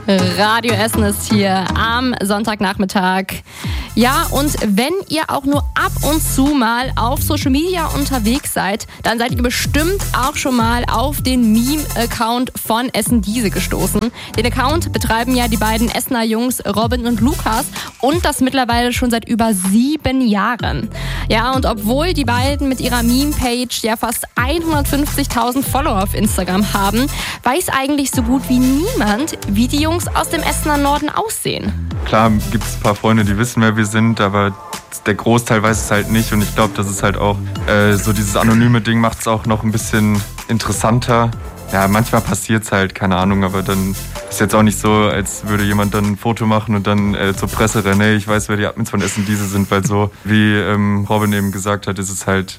Radio Essen ist hier am Sonntagnachmittag. Ja, und wenn ihr auch nur ab und zu mal auf Social Media unterwegs seid, dann seid ihr bestimmt auch schon mal auf den Meme-Account von Essen Diese gestoßen. Den Account betreiben ja die beiden Essener Jungs Robin und Lukas und das mittlerweile schon seit über 7 Jahren. Ja, und obwohl die beiden mit ihrer Meme-Page ja fast 150.000 Follower auf Instagram haben, weiß eigentlich so gut wie niemand, wie die Jungs aus dem Essener Norden aussehen. Klar gibt es ein paar Freunde, die wissen, wer wir sind, aber der Großteil weiß es halt nicht. Und ich glaube, das ist halt auch so dieses anonyme Ding macht es auch noch ein bisschen interessanter. Ja, manchmal passiert es halt, keine Ahnung, aber dann ist jetzt auch nicht so, als würde jemand dann ein Foto machen und dann zur Presse rennen, hey, ich weiß, wer die Admins von Essen Diese sind, weil so, wie Robin eben gesagt hat, ist es halt,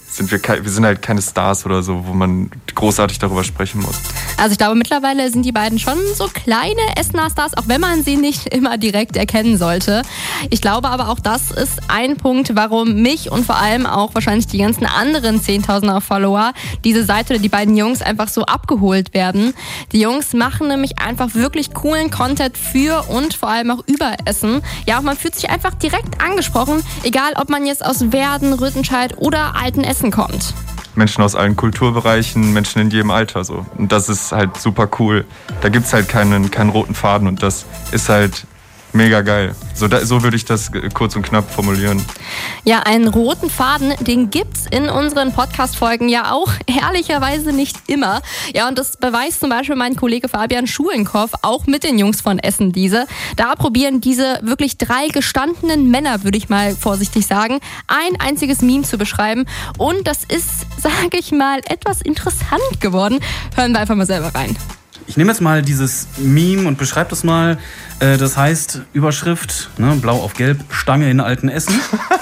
wir sind halt keine Stars oder so, wo man großartig darüber sprechen muss. Also ich glaube, mittlerweile sind die beiden schon so kleine Essener Stars, auch wenn man sie nicht immer direkt erkennen sollte. Ich glaube aber auch, das ist ein Punkt, warum mich und vor allem auch wahrscheinlich die ganzen anderen 10.000er Follower diese Seite oder die beiden Jungs einfach so abgeholt werden. Die Jungs machen nämlich einfach wirklich coolen Content für und vor allem auch über Essen. Ja, und man fühlt sich einfach direkt angesprochen, egal ob man jetzt aus Werden, Rüttenscheid oder Altenessen kommt. Menschen aus allen Kulturbereichen, Menschen in jedem Alter so. Und das ist halt super cool. Da gibt's halt keinen roten Faden und das ist halt mega geil. So würde ich das kurz und knapp formulieren. Ja, einen roten Faden, den gibt's in unseren Podcast-Folgen ja auch ehrlicherweise nicht immer. Ja, und das beweist zum Beispiel mein Kollege Fabian Schulenkoff auch mit den Jungs von Essen Diese. Da probieren diese wirklich 3 gestandenen Männer, würde ich mal vorsichtig sagen, ein einziges Meme zu beschreiben. Und das ist, sage ich mal, etwas interessant geworden. Hören wir einfach mal selber rein. Ich nehme jetzt mal dieses Meme und beschreibe das mal. Das heißt, Überschrift, ne, blau auf gelb, Stange in Altenessen.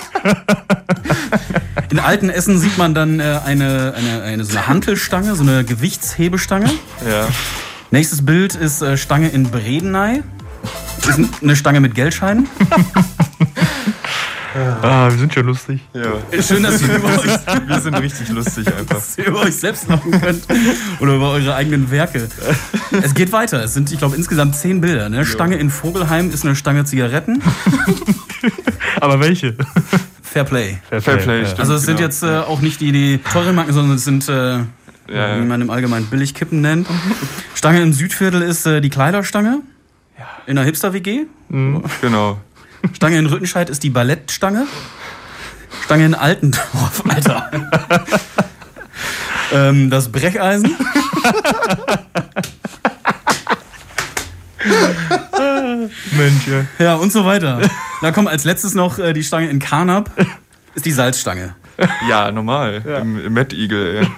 In Altenessen sieht man dann so eine Hantelstange, so eine Gewichtshebestange. Ja. Nächstes Bild ist Stange in Bredeney. Ist eine Stange mit Geldscheinen. Ah, wir sind schon lustig. Ja. Schön, dass ihr wir sind richtig lustig einfach. Dass ihr über euch selbst lachen könnt oder über eure eigenen Werke. Es geht weiter. Es sind, ich glaube, insgesamt 10 Bilder. Ne? Stange in Vogelheim ist eine Stange Zigaretten. Aber welche? Fair Play. Fair Play, stimmt. Also es sind jetzt auch nicht die teuren Marken, sondern es sind, wie man im Allgemeinen Billigkippen nennt. Stange im Südviertel ist die Kleiderstange. Ja. In der Hipster-WG. Genau. Stange in Rüttenscheid ist die Ballettstange. Stange in Altendorf, Alter. Das Brecheisen. Mensch, ja. Ja, und so weiter. Da kommt als letztes noch die Stange in Carnap. Ist die Salzstange. Ja, normal. Ja. Im Mad Eagle, ey.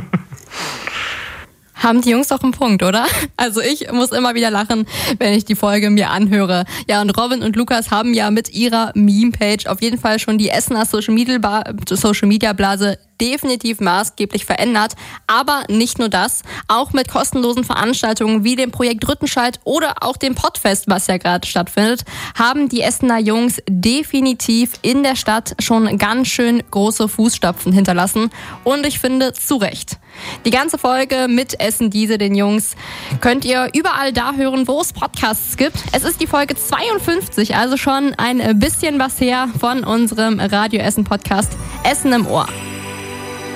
Haben die Jungs doch einen Punkt, oder? Also ich muss immer wieder lachen, wenn ich die Folge mir anhöre. Ja, und Robin und Lukas haben ja mit ihrer Meme-Page auf jeden Fall schon die Essener Social-Media-Blase definitiv maßgeblich verändert. Aber nicht nur das, auch mit kostenlosen Veranstaltungen wie dem Projekt Rüttenscheid oder auch dem Podfest, was ja gerade stattfindet, haben die Essener Jungs definitiv in der Stadt schon ganz schön große Fußstapfen hinterlassen. Und ich finde, zu Recht. Die ganze Folge mit Essen Diese, den Jungs, könnt ihr überall da hören, wo es Podcasts gibt. Es ist die Folge 52, also schon ein bisschen was her von unserem Radio Essen Podcast Essen im Ohr.